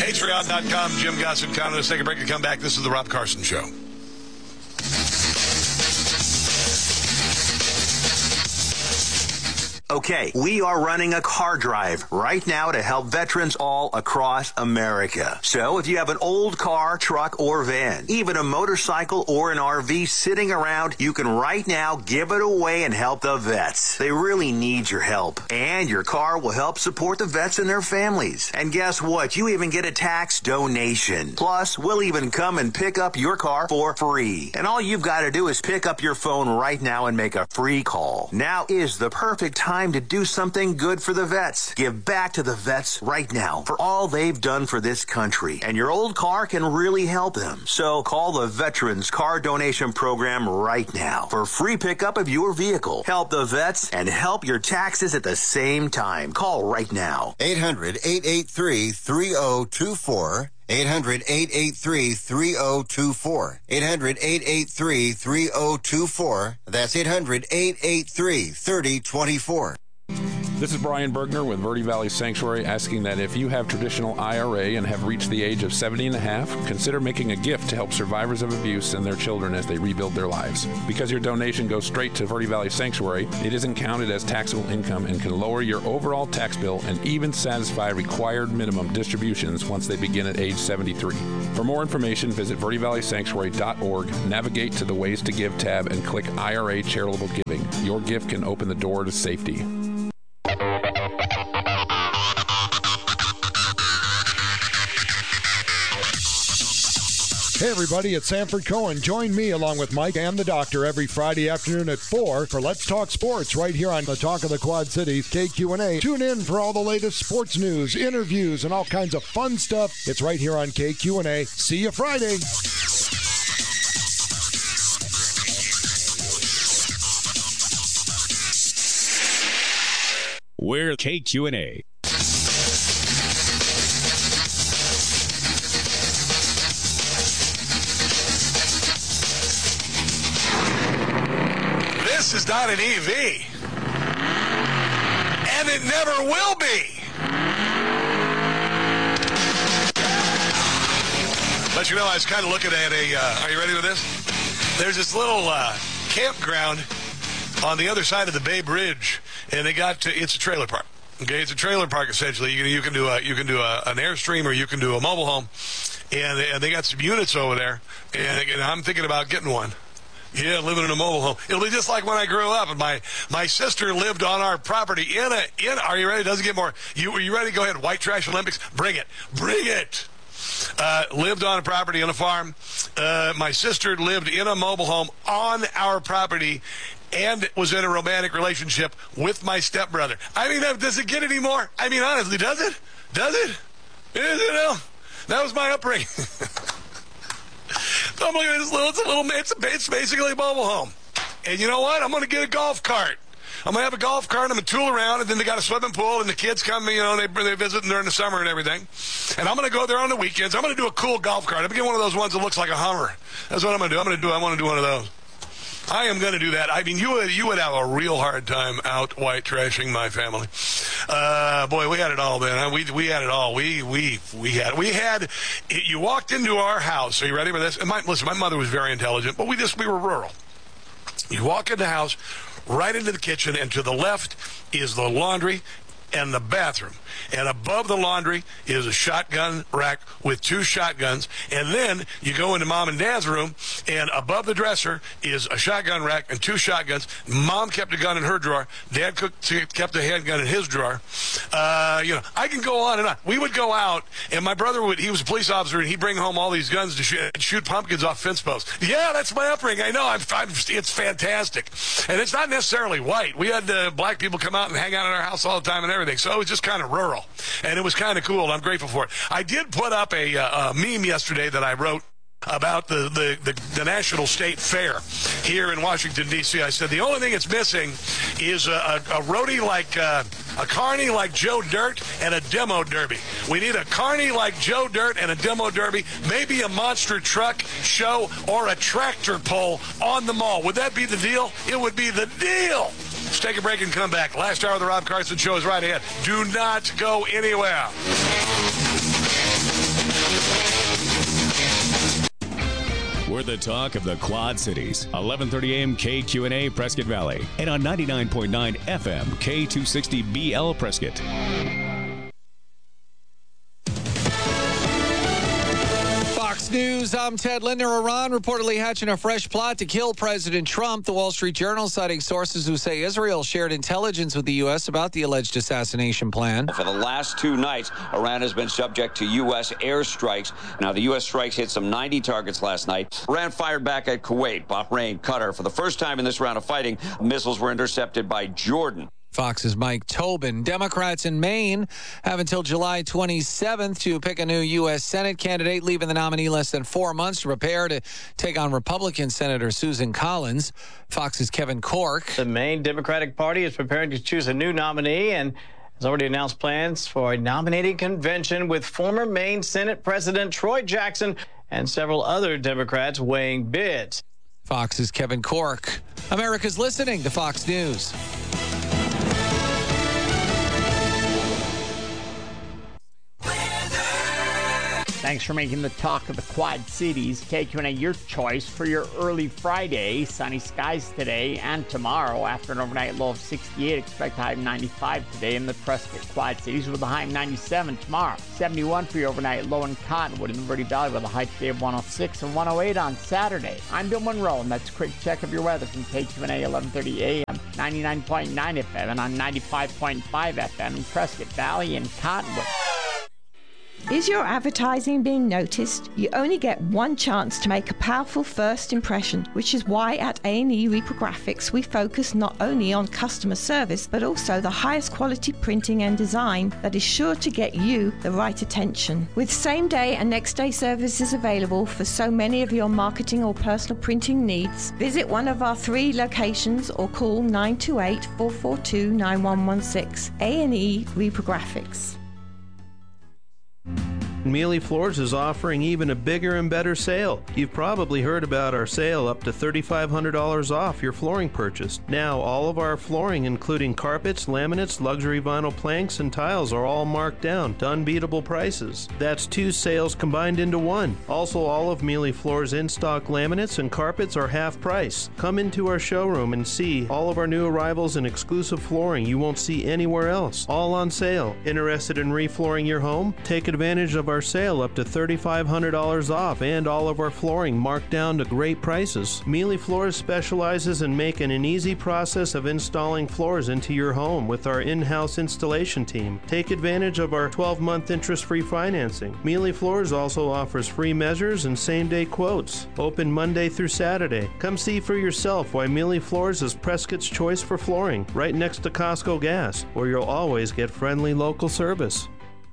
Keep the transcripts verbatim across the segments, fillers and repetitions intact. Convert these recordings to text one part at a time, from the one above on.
Patreon dot com, Jim Gossett County. Let's take a break and come back. This is the Rob Carson Show. Okay, we are running a car drive right now to help veterans all across America. So if you have an old car, truck, or van, even a motorcycle or an R V sitting around, you can right now give it away and help the vets. They really need your help. And your car will help support the vets and their families. And guess what? You even get a tax donation. Plus, we'll even come and pick up your car for free. And all you've got to do is pick up your phone right now and make a free call. Now is the perfect time to do something good for the vets. Give back to the vets right now for all they've done for this country. And your old car can really help them. So call the Veterans Car Donation Program right now for free pickup of your vehicle. Help the vets and help your taxes at the same time. Call right now. eight hundred, eight eight three, three oh two four. eight hundred, eight eight three, three oh two four. eight hundred, eight eight three, three oh two four. That's eight hundred, eight eight three, three oh two four. This is Brian Bergner with Verde Valley Sanctuary asking that if you have traditional I R A and have reached the age of seventy and a half, consider making a gift to help survivors of abuse and their children as they rebuild their lives. Because your donation goes straight to Verde Valley Sanctuary, it isn't counted as taxable income and can lower your overall tax bill and even satisfy required minimum distributions once they begin at age seventy-three. For more information, visit verde valley sanctuary dot org, navigate to the Ways to Give tab, and click I R A Charitable Giving. Your gift can open the door to safety. Hey everybody, it's Sanford Cohen. Join me along with Mike and the Doctor every Friday afternoon at four for Let's Talk Sports right here on the Talk of the Quad Cities, K Q and A. Tune in for all the latest sports news, interviews, and all kinds of fun stuff. It's right here on K Q and A. See you Friday. We're K Q and A. This is not an E V. And it never will be. But you know, I was kind of looking at a, uh, are you ready with this? There's this little uh, campground on the other side of the Bay Bridge, and they got, to, it's a trailer park. Okay, it's a trailer park essentially. You, you can do a, you can do a, an Airstream or you can do a mobile home, and, and they got some units over there, and, and I'm thinking about getting one. Yeah, living in a mobile home. It'll be just like when I grew up, and my, my sister lived on our property in a, in, are you ready? It doesn't get more. You, are you ready? Go ahead. White Trash Olympics. Bring it. Bring it. Uh, lived on a property on a farm. Uh, my sister lived in a mobile home on our property and was in a romantic relationship with my stepbrother. I mean, does it get any more? I mean, honestly, does it? Does it? You know, that was my upbringing. So I'm looking at this little, it's a little, it's, a, it's basically a mobile home. And you know what? I'm going to get a golf cart. I'm going to have a golf cart, I'm going to tool around, and then they got a swimming pool, and the kids come, you know, they, they visit during the summer and everything. And I'm going to go there on the weekends. I'm going to do a cool golf cart. I'm going to get one of those ones that looks like a Hummer. That's what I'm going to do. I'm going to do, I want to do one of those. I am going to do that. I mean, you would you would have a real hard time out white trashing my family. Uh, boy, we had it all, man. We we had it all. We we we had we had. You walked into our house. Are you ready for this? And my, listen, my mother was very intelligent, but we just we were rural. You walk in the house, right into the kitchen, and to the left is the laundry and the bathroom. And above the laundry is a shotgun rack with two shotguns. And then you go into Mom and Dad's room, and above the dresser is a shotgun rack and two shotguns. Mom kept a gun in her drawer. Dad cooked, kept a handgun in his drawer. Uh, you know, I can go on and on. We would go out, and my brother would, he was a police officer, and he'd bring home all these guns to shoot, shoot pumpkins off fence posts. Yeah, that's my upbringing. I know. I'm, I'm, it's fantastic. And it's not necessarily white. We had uh, black people come out and hang out in our house all the time and everything. So it was just kind of rural. And it was kind of cool, and I'm grateful for it. I did put up a, uh, a meme yesterday that I wrote about the, the, the, the National State Fair here in Washington, D C I said the only thing it's missing is a, a, a roadie like, uh, a carny like Joe Dirt and a demo derby. We need a carny like Joe Dirt and a demo derby, maybe a monster truck show or a tractor pull on the mall. Would that be the deal? It would be the deal. Let's take a break and come back. Last hour of the Rob Carson Show is right ahead. Do not go anywhere. the talk of the Quad Cities. eleven thirty a.m. K Q N A Prescott Valley. And on ninety-nine point nine F M K two sixty B L Prescott. Fox News, I'm Ted Linder. Iran reportedly hatching a fresh plot to kill President Trump. The Wall Street Journal citing sources who say Israel shared intelligence with the U S about the alleged assassination plan. For the last two nights, Iran has been subject to U S airstrikes. Now, the U S strikes hit some ninety targets last night. Iran fired back at Kuwait, Bahrain, Qatar. For the first time in this round of fighting, missiles were intercepted by Jordan. Fox's Mike Tobin. Democrats in Maine have until July twenty-seventh to pick a new U S Senate candidate, leaving the nominee less than four months to prepare to take on Republican Senator Susan Collins. Fox's Kevin Corke. The Maine Democratic Party is preparing to choose a new nominee and has already announced plans for a nominating convention with former Maine Senate President Troy Jackson and several other Democrats weighing bids. Fox's Kevin Corke. America's listening to Fox News. Thanks for making the talk of the Quad Cities. K Q N A, your choice for your early Friday. Sunny skies today and tomorrow. After an overnight low of sixty-eight, expect a high of ninety-five today in the Prescott Quad Cities with a high of ninety-seven tomorrow. seventy-one for your overnight low in Cottonwood in the Verde Valley with a high today of one oh six and one oh eight on Saturday. I'm Bill Monroe, and that's a quick check of your weather from K Q N A eleven thirty A M, ninety-nine point nine F M, and on ninety-five point five F M in Prescott Valley and Cottonwood. Is your advertising being noticed? You only get one chance to make a powerful first impression, which is why at A and E Reprographics we focus not only on customer service, but also the highest quality printing and design that is sure to get you the right attention. With same day and next day services available for so many of your marketing or personal printing needs, visit one of our three locations or call nine two eight, four four two, nine one one six. A and E Reprographics. Mealy Floors is offering even a bigger and better sale. You've probably heard about our sale up to three thousand five hundred dollars off your flooring purchase. Now, all of our flooring, including carpets, laminates, luxury vinyl planks, and tiles, are all marked down to unbeatable prices. That's two sales combined into one. Also, all of Mealy Floors' in-stock laminates and carpets are half price. Come into our showroom and see all of our new arrivals and exclusive flooring you won't see anywhere else. All on sale. Interested in reflooring your home? Take advantage of our Our sale up to three thousand five hundred dollars off and all of our flooring marked down to great prices. Mealy Floors specializes in making an easy process of installing floors into your home with our in-house installation team. Take advantage of our twelve-month interest-free financing. Mealy Floors also offers free measures and same-day quotes. Open Monday through Saturday. Come see for yourself why Mealy Floors is Prescott's choice for flooring, right next to Costco Gas, where you'll always get friendly local service.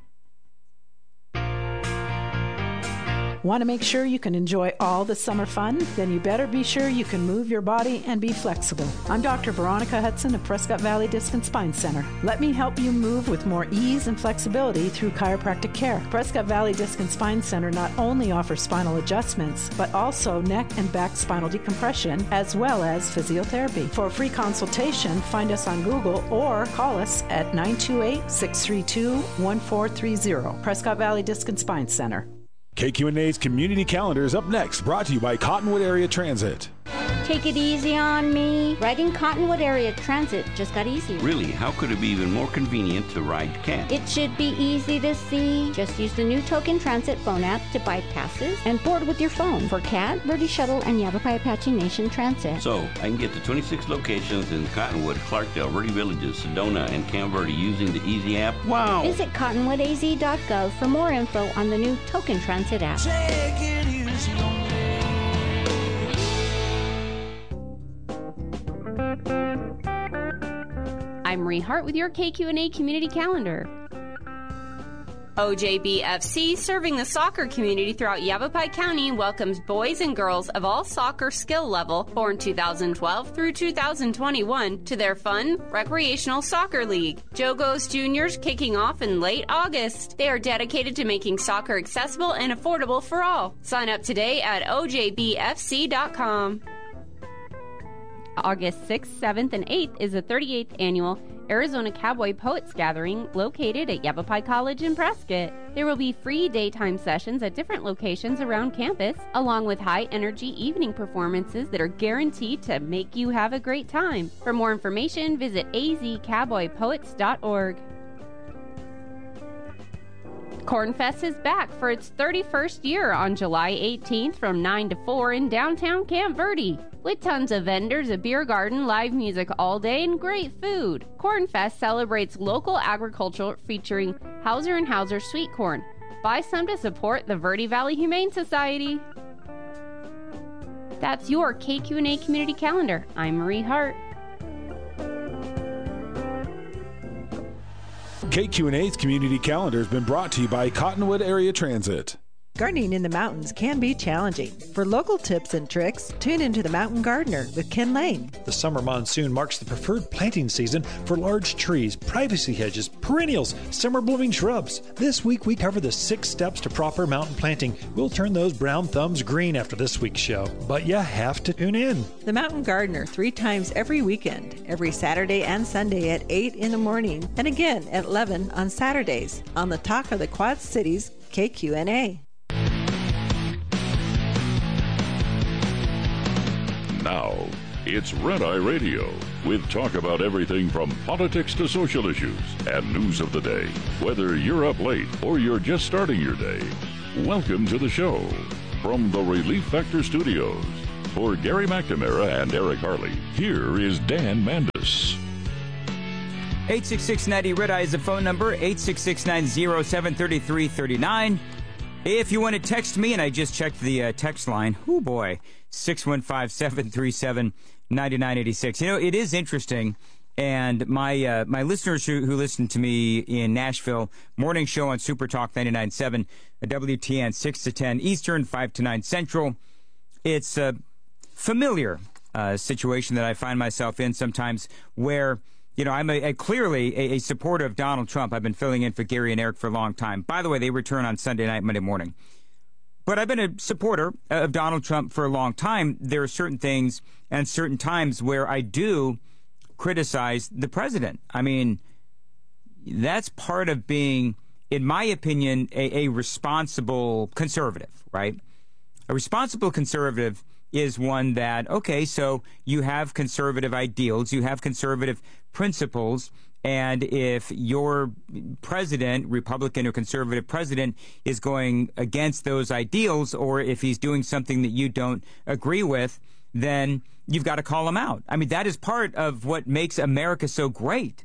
Want to make sure you can enjoy all the summer fun? Then you better be sure you can move your body and be flexible. I'm Doctor Veronica Hudson of Prescott Valley Disc and Spine Center. Let me help you move with more ease and flexibility through chiropractic care. Prescott Valley Disc and Spine Center not only offers spinal adjustments, but also neck and back spinal decompression, as well as physiotherapy. For a free consultation, find us on Google or call us at nine two eight, six three two, one four three zero. Prescott Valley Disc and Spine Center. K Q N A's Community Calendar is up next, brought to you by Cottonwood Area Transit. Take it easy on me. Riding Cottonwood Area Transit just got easier. Really? How could it be even more convenient to ride C A T? It should be easy to see. Just use the new Token Transit phone app to buy passes and board with your phone for C A T, Verde Shuttle, and Yavapai Apache Nation Transit. So, I can get to twenty-six locations in Cottonwood, Clarkdale, Verde Villages, Sedona, and Camp Verde using the Easy app. Wow! Visit cottonwood a z dot gov for more info on the new Token Transit app. Take it easy on me. I'm Marie Hart with your K Q N A Community Calendar. O J B F C, serving the soccer community throughout Yavapai County, welcomes boys and girls of all soccer skill level born two thousand twelve through two thousand twenty-one to their fun, recreational soccer league. Jogos Juniors kicking off in late August. They are dedicated to making soccer accessible and affordable for all. Sign up today at O J B F C dot com. August sixth, seventh, and eighth is the thirty-eighth annual Arizona Cowboy Poets Gathering located at Yavapai College in Prescott. There will be free daytime sessions at different locations around campus, along with high-energy evening performances that are guaranteed to make you have a great time. For more information, visit a z cowboy poets dot org. Cornfest is back for its thirty-first year on July eighteenth from nine to four in downtown Camp Verde. With tons of vendors, a beer garden, live music all day, and great food. Cornfest celebrates local agriculture featuring Hauser and Hauser sweet corn. Buy some to support the Verde Valley Humane Society. That's your K Q and A Community Calendar. I'm Marie Hart. K Q and A's Community Calendar has been brought to you by Cottonwood Area Transit. Gardening in the mountains can be challenging. For local tips and tricks, tune into The Mountain Gardener with Ken Lane. The summer monsoon marks the preferred planting season for large trees, privacy hedges, perennials, summer blooming shrubs. This week we cover the six steps to proper mountain planting. We'll turn those brown thumbs green after this week's show, but you have to tune in. The Mountain Gardener, three times every weekend, every Saturday and Sunday at eight in the morning, and again at eleven on Saturdays, on the Talk of the Quad Cities, K Q N A. Now, it's Red Eye Radio, with talk about everything from politics to social issues and news of the day. Whether you're up late or you're just starting your day, welcome to the show. From the Relief Factor Studios, for Gary McNamara and Eric Harley, here is Dan Mandis. eight six six ninety Red Eye is the phone number, eight six six nine zero seven three three three nine. If you want to text me, and I just checked the uh, text line, oh boy, six one five, seven three seven, nine nine eight six. You know, it is interesting, and my uh, my listeners who, who listen to me in Nashville, morning show on Super Talk ninety-nine point seven, W T N six to ten Eastern, five to nine Central. It's a familiar uh, situation that I find myself in sometimes where, you know, I'm a, a clearly a, a supporter of Donald Trump. I've been filling in for Gary and Eric for a long time. By the way, they return on Sunday night, Monday morning. But I've been a supporter of Donald Trump for a long time. There are certain things and certain times where I do criticize the president. I mean, that's part of being, in my opinion, a, a responsible conservative, right? A responsible conservative is one that, okay, so you have conservative ideals, you have conservative principles, and if your president, Republican or conservative president, is going against those ideals, or if he's doing something that you don't agree with, then you've got to call him out. I mean, that is part of what makes America so great.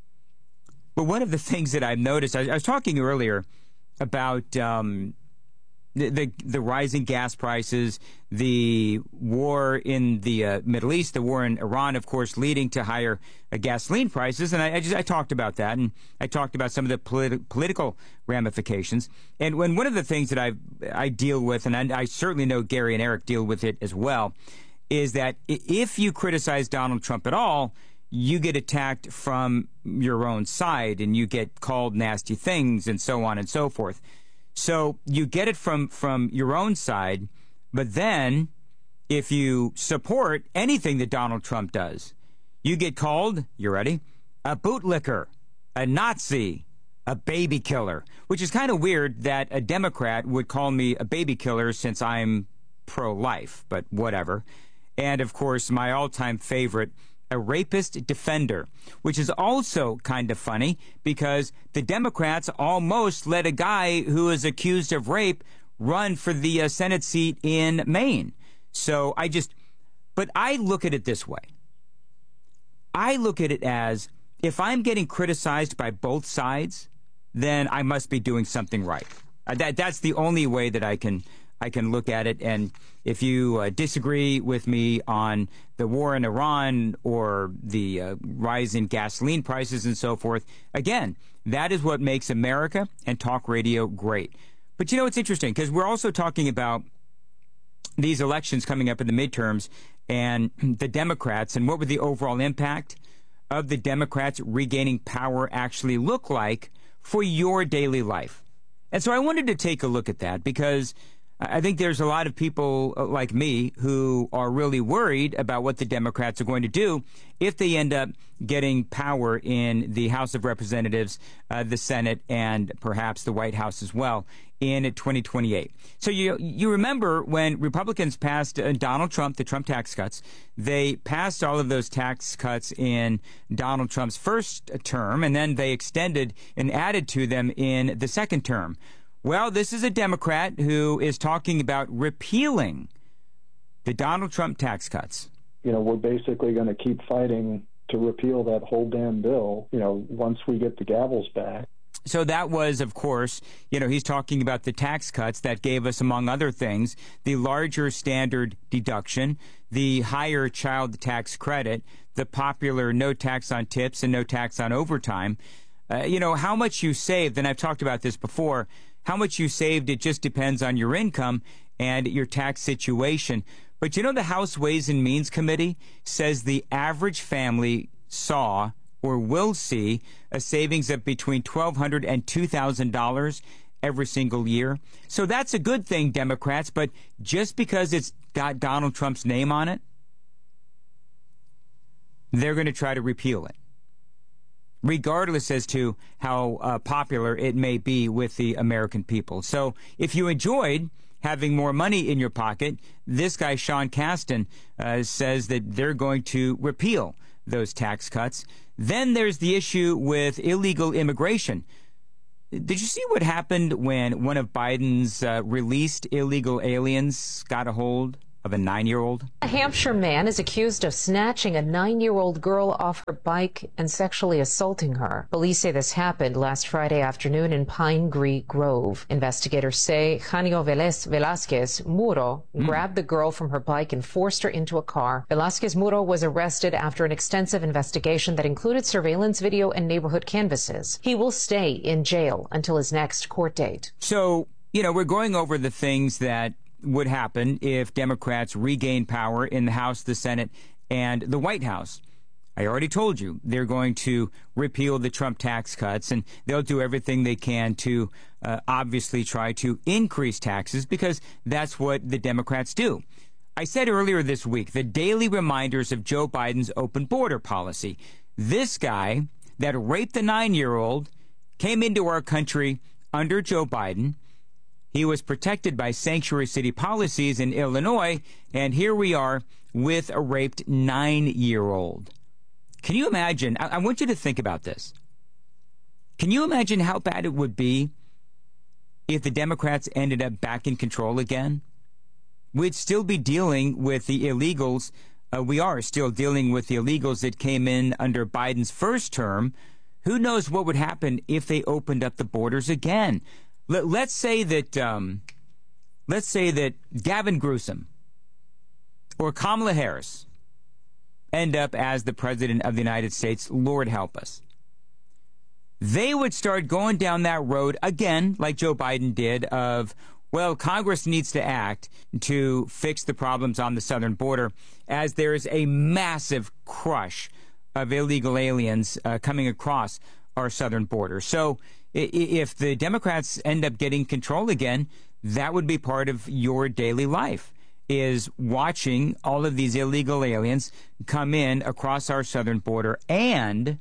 But one of the things that I've noticed, I, I was talking earlier about um, the, the the rising gas prices, the war in the uh, Middle East, the war in Iran, of course, leading to higher uh, gasoline prices. And I, I just I talked about that, and I talked about some of the politi- political ramifications. And when one of the things that I I deal with, and I, I certainly know Gary and Eric deal with it as well, is that if you criticize Donald Trump at all, you get attacked from your own side, and you get called nasty things, and so on and so forth. So you get it from, from your own side, but then if you support anything that Donald Trump does, you get called, you ready, a bootlicker, a Nazi, a baby killer, which is kind of weird that a Democrat would call me a baby killer since I'm pro-life, but whatever. And, of course, my all-time favorite, a rapist defender, which is also kind of funny because the Democrats almost let a guy who is accused of rape run for the uh, Senate seat in Maine. So I just, but I look at it this way. I look at it as if I'm getting criticized by both sides, then I must be doing something right. Uh, that that's the only way that I can I can look at it. And if you uh, disagree with me on the war in Iran or the uh, rise in gasoline prices and so forth, again, that is what makes America and talk radio great. But you know, it's interesting because we're also talking about these elections coming up in the midterms and the Democrats and what would the overall impact of the Democrats regaining power actually look like for your daily life. And so I wanted to take a look at that because I think there's a lot of people like me who are really worried about what the Democrats are going to do if they end up getting power in the House of Representatives, uh, the Senate, and perhaps the White House as well in twenty twenty-eight. So you you remember when Republicans passed uh, Donald Trump, the Trump tax cuts, they passed all of those tax cuts in Donald Trump's first term, and then they extended and added to them in the second term. Well, this is a Democrat who is talking about repealing the Donald Trump tax cuts. You know, we're basically going to keep fighting to repeal that whole damn bill, you know, once we get the gavels back. So that was, of course, you know, he's talking about the tax cuts that gave us, among other things, the larger standard deduction, the higher child tax credit, the popular no tax on tips and no tax on overtime. Uh, you know, how much you saved, and I've talked about this before, how much you saved, it just depends on your income and your tax situation. But you know, the House Ways and Means Committee says the average family saw or will see a savings of between twelve hundred dollars and two thousand dollars every single year. So that's a good thing, Democrats, but just because it's got Donald Trump's name on it, they're going to try to repeal it, regardless as to how uh, popular it may be with the American people. So if you enjoyed having more money in your pocket, this guy, Sean Casten, uh, says that they're going to repeal those tax cuts. Then there's the issue with illegal immigration. Did you see what happened when one of Biden's uh, released illegal aliens got a hold of a nine-year-old? A Hampshire man is accused of snatching a nine-year-old girl off her bike and sexually assaulting her. Police say this happened last Friday afternoon in Pine Green Grove. Investigators say Janio Velasquez Muro mm. grabbed the girl from her bike and forced her into a car. Velasquez Muro was arrested after an extensive investigation that included surveillance video and neighborhood canvases. He will stay in jail until his next court date. So, you know, we're going over the things that would happen if Democrats regain power in the House, the Senate, and the White House. I already told you they're going to repeal the Trump tax cuts, and they'll do everything they can to uh, obviously try to increase taxes, because that's what the Democrats do. I said earlier this week, the daily reminders of Joe Biden's open border policy. This guy that raped the nine-year-old came into our country under Joe Biden. He was protected by sanctuary city policies in Illinois, and here we are with a raped nine-year-old. Can you imagine? I, I want you to think about this. Can you imagine how bad it would be if the Democrats ended up back in control again? We'd still be dealing with the illegals. Uh, we are still dealing with the illegals that came in under Biden's first term. Who knows what would happen if they opened up the borders again? Let, let's say that, um, let's say that Gavin Newsom or Kamala Harris end up as the president of the United States. Lord help us. They would start going down that road again, like Joe Biden did, of, well, Congress needs to act to fix the problems on the southern border, as there is a massive crush of illegal aliens uh, coming across our southern border. So if the Democrats end up getting control again, that would be part of your daily life, is watching all of these illegal aliens come in across our southern border, and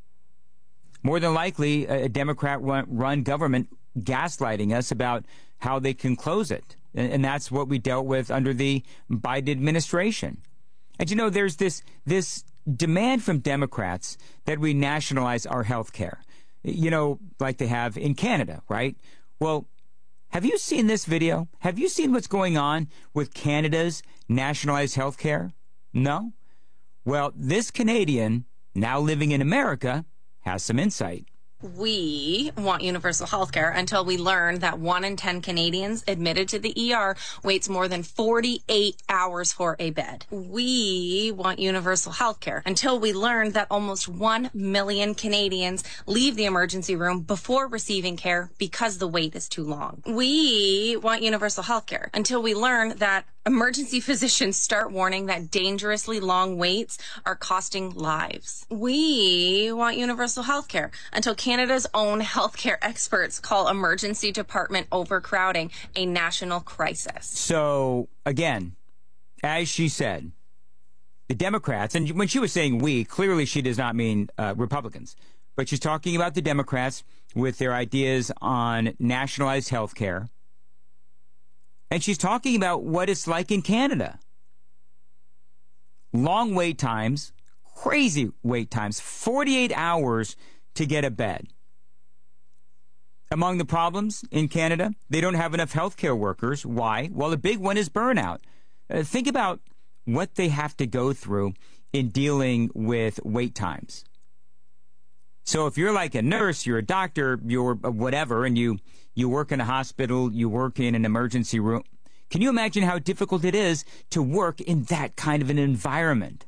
more than likely a Democrat-run government gaslighting us about how they can close it. And that's what we dealt with under the Biden administration. And, you know, there's this this demand from Democrats that we nationalize our health care. You know, like they have in Canada, right? Well, have you seen this video? Have you seen what's going on with Canada's nationalized health care? No? Well, this Canadian, now living in America, has some insight. We want universal health care until we learn that one in ten Canadians admitted to the E R waits more than forty-eight hours for a bed. We want universal health care until we learn that almost one million Canadians leave the emergency room before receiving care because the wait is too long. We want universal health care until we learn that Emergency physicians start warning that dangerously long waits are costing lives. We want universal health care until Canada's own healthcare experts call emergency department overcrowding a national crisis. So, again, as she said, the Democrats, and when she was saying we, clearly she does not mean uh, Republicans, but she's talking about the Democrats with their ideas on nationalized health care. And she's talking about what it's like in Canada. Long wait times, crazy wait times, forty-eight hours to get a bed. Among the problems in Canada, they don't have enough healthcare workers. Why? Well, the big one is burnout. Uh, think about what they have to go through in dealing with wait times. So if you're like a nurse, you're a doctor, you're whatever, and you, you work in a hospital, you work in an emergency room, can you imagine how difficult it is to work in that kind of an environment?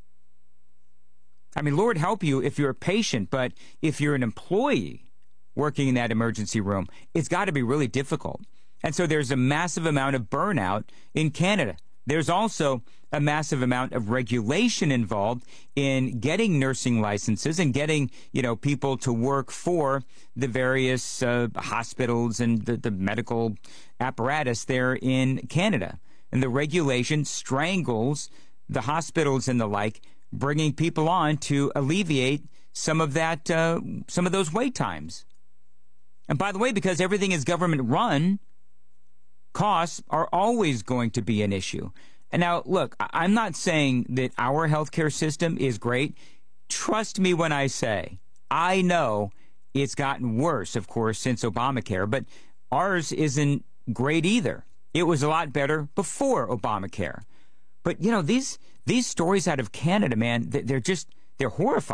I mean, Lord help you if you're a patient, but if you're an employee working in that emergency room, it's got to be really difficult. And so there's a massive amount of burnout in Canada. There's also a massive amount of regulation involved in getting nursing licenses and getting, you know, people to work for the various uh, hospitals and the, the medical apparatus there in Canada. And the regulation strangles the hospitals and the like, bringing people on to alleviate some of that, uh, some of those wait times. And by the way, because everything is government run, costs are always going to be an issue. And now, look, I'm not saying that our healthcare system is great. Trust me when I say, I know it's gotten worse, of course, since Obamacare, but ours isn't great either. It was a lot better before Obamacare. But, you know, these these stories out of Canada, man, they're just, they're horrifying.